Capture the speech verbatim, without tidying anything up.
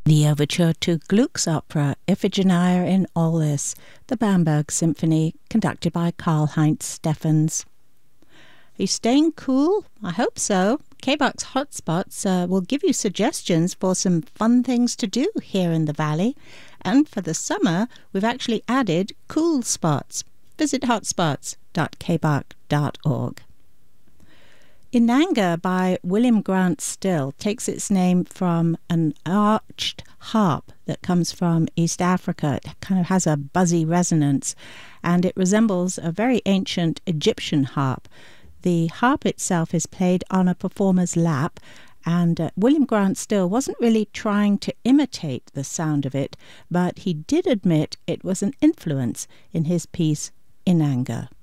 The overture to Gluck's opera Iphigenia in Aulis, the Bamberg Symphony, conducted by Karl-Heinz Steffens. Are you staying cool? I hope so. K-BOX Hotspots uh, will give you suggestions for some fun things to do here in the Valley. And for the summer, we've actually added cool spots. Visit hotspots dot k box dot org. Inanga by William Grant Still takes its name from an arched harp that comes from East Africa. It kind of has a buzzy resonance, and it resembles a very ancient Egyptian harp. The harp itself is played on a performer's lap, and uh, William Grant Still wasn't really trying to imitate the sound of it, but he did admit it was an influence in his piece Inanga.